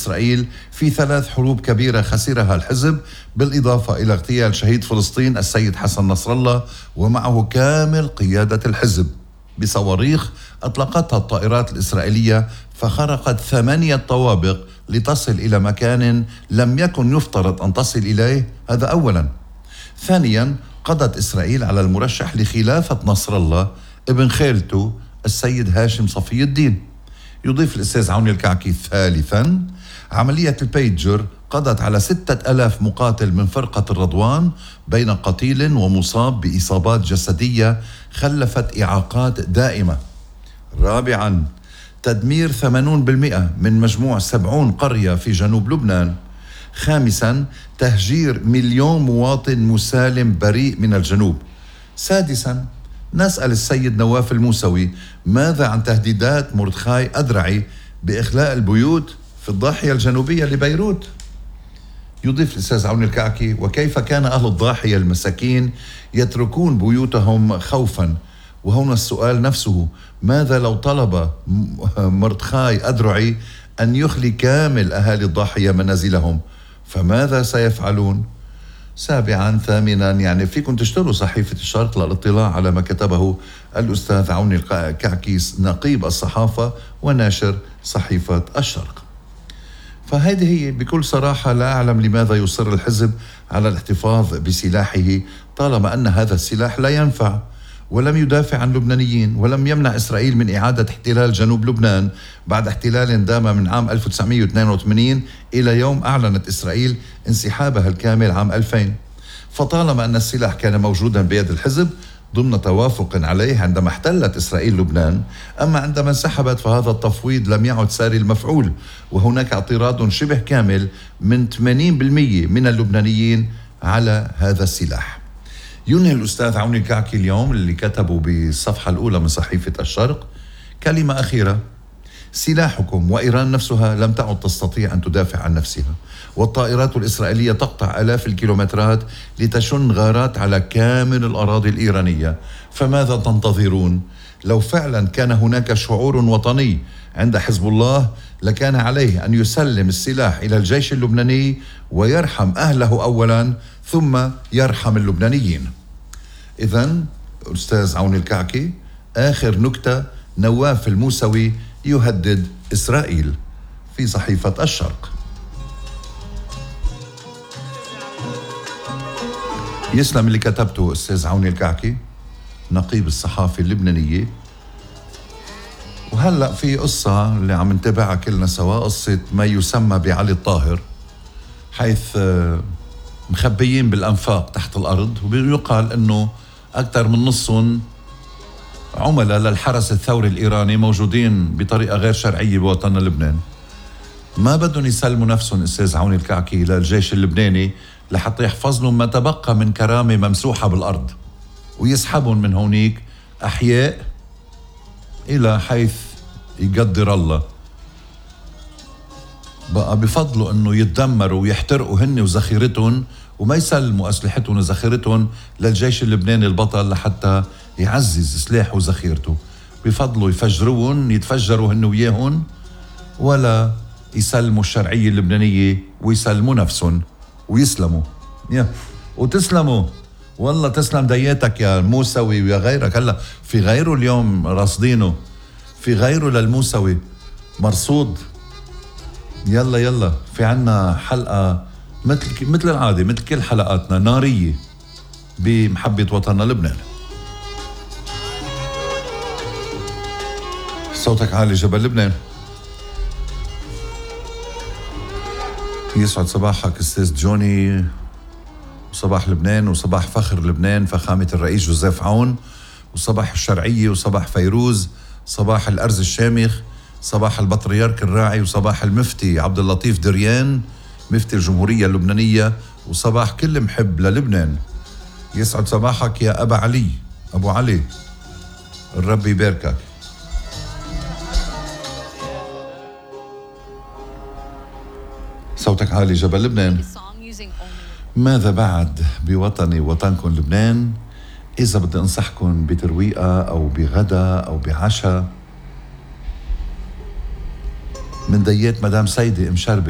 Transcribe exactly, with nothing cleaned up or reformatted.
إسرائيل في ثلاث حروب كبيرة خسرها الحزب، بالإضافة إلى اغتيال شهيد فلسطين السيد حسن نصر الله ومعه كامل قيادة الحزب بصواريخ أطلقتها الطائرات الإسرائيلية، فخرقت ثمانية طوابق لتصل إلى مكان لم يكن يفترض أن تصل إليه. هذا أولا. ثانيا، قضت إسرائيل على المرشح لخلافة نصر الله ابن خالته السيد هاشم صفي الدين. يضيف الأستاذ عوني الكعكي ثالثا، عملية البيجر قضت على ستة ألاف مقاتل من فرقة الرضوان بين قتيل ومصاب بإصابات جسدية خلفت إعاقات دائمة. رابعا، تدمير ثمانين بالمئة من مجموع سبعين قرية في جنوب لبنان. خامسا، تهجير مليون مواطن مسالم بريء من الجنوب. سادسا، نسأل السيد نواف الموسوي ماذا عن تهديدات مردخاي أدرعي بإخلاء البيوت في الضاحية الجنوبية لبيروت. يضيف الأستاذ عوني الكعكي، وكيف كان أهل الضاحية المساكين يتركون بيوتهم خوفا؟ وهنا السؤال نفسه، ماذا لو طلب مردخاي أدرعي أن يخلي كامل أهالي الضاحية منازلهم؟ فماذا سيفعلون؟ سابعا ثامنا، يعني فيكم تشتروا صحيفة الشرق للاطلاع على ما كتبه الأستاذ عوني الكعكي نقيب الصحافة وناشر صحيفة الشرق. فهذه هي بكل صراحة. لا أعلم لماذا يصر الحزب على الاحتفاظ بسلاحه طالما أن هذا السلاح لا ينفع ولم يدافع عن لبنانيين ولم يمنع إسرائيل من إعادة احتلال جنوب لبنان بعد احتلال دام من عام ألف وتسعمئة واثنين وثمانين إلى يوم أعلنت إسرائيل انسحابها الكامل عام ألفين. فطالما أن السلاح كان موجودا بيد الحزب ضمن توافق عليه عندما احتلت إسرائيل لبنان، أما عندما انسحبت فهذا التفويض لم يعد ساري المفعول، وهناك اعتراض شبه كامل من ثمانين بالمئة من اللبنانيين على هذا السلاح. ينهي الأستاذ عوني الكعكي اليوم اللي كتبوا بالصفحة الأولى من صحيفة الشرق كلمة أخيرة: سلاحكم وإيران نفسها لم تعد تستطيع أن تدافع عن نفسها، والطائرات الإسرائيلية تقطع آلاف الكيلومترات لتشن غارات على كامل الأراضي الإيرانية، فماذا تنتظرون؟ لو فعلا كان هناك شعور وطني عند حزب الله لكان عليه أن يسلم السلاح إلى الجيش اللبناني ويرحم أهله أولا ثم يرحم اللبنانيين. إذن أستاذ عوني الكعكي، آخر نكتة: نواف الموسوي يهدد إسرائيل في صحيفة الشرق. يسلم اللي كتبته أستاذ عوني الكعكي نقيب الصحافة اللبنانية. وهلأ في قصة اللي عم نتابعها كلنا سوا، قصة ما يسمى بعلي الطاهر، حيث مخبيين بالأنفاق تحت الأرض، ويقال أنه أكثر من نصهم عملاء للحرس الثوري الإيراني موجودين بطريقة غير شرعية بوطننا لبنان. ما بدهم يسلموا نفسهم أستاذ عوني الكعكي للجيش اللبناني لحتى يحفظ لهم ما تبقى من كرامة ممسوحة بالأرض، ويسحبهم من هونيك أحياء إلى حيث يقدر الله. بقى بفضلوا أنه يتدمروا ويحترقوا هن وذخيرتهم وما يسلموا أسلحتهم وذخيرتهم للجيش اللبناني البطل لحتى يعزز سلاحه وذخيرته. بفضلوا يفجروهم يتفجروا هن وياهم، ولا يسلموا الشرعية اللبنانية ويسلموا نفسهم ويسلموا. يا وتسلموا والله، تسلم دياتك يا موسوي ويا غيرك. هلا في غيره اليوم راصدينه، في غيره للموسوي مرصود. يلا يلا في عنا حلقة مثل مثل العادة، مثل كل حلقاتنا، نارية بمحبة وطننا لبنان. صوتك عالي جبل لبنان. يسعد صباحك أستاذ جوني، وصباح لبنان وصباح فخر لبنان فخامة الرئيس جوزيف عون، وصباح الشرعية وصباح فيروز، صباح الأرز الشامخ، صباح البطريرك الراعي، وصباح المفتي عبد اللطيف دريان مفتي الجمهورية اللبنانية، وصباح كل محب للبنان. يسعد صباحك يا أبا علي، أبو علي، الرب يباركك. صوتك عالي جبل لبنان. ماذا بعد بوطني وطنكم لبنان؟ إذا بدي أنصحكم بترويقة أو بغدا أو بعشاء من ديات مدام سيدة أم شربة